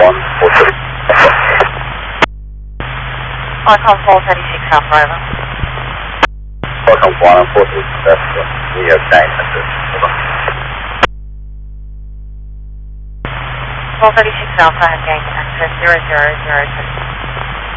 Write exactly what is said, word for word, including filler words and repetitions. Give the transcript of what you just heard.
one, four thirty. Qualcomm four thirty-six Alpha, over. Qualcomm one, four thirty-six Alpha. We have nine hundred. Over. four thirty-six Alpha, gain access zero zero zero two.